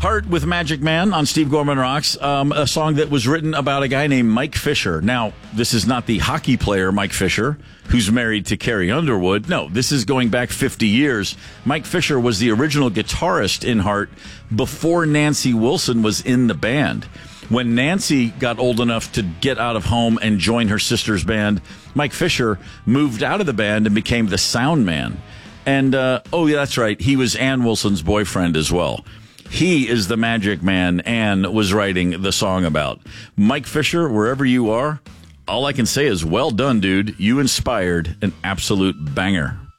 Heart with Magic Man on Steve Gorman Rocks, a song that was written about a guy named Mike Fisher. Now, this is not the hockey player Mike Fisher, who's married to Carrie Underwood. No, this is going back 50 years. Mike Fisher was the original guitarist in Heart before Nancy Wilson was in the band. When Nancy got old enough to get out of home and join her sister's band, Mike Fisher moved out of the band and became the sound man. And, yeah, that's right, he was Ann Wilson's boyfriend as well. He is the Magic Man Ann was writing the song about. Mike Fisher, wherever you are, all I can say is well done, dude. You inspired an absolute banger.